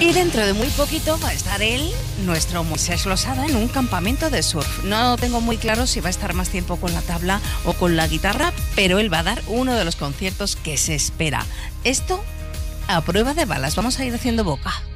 Y dentro de muy poquito va a estar él, nuestro Moisés Losada, en un campamento de surf. No tengo muy claro si va a estar más tiempo con la tabla o con la guitarra, pero él va a dar uno de los conciertos que se espera. Esto a prueba de balas. Vamos a ir haciendo boca.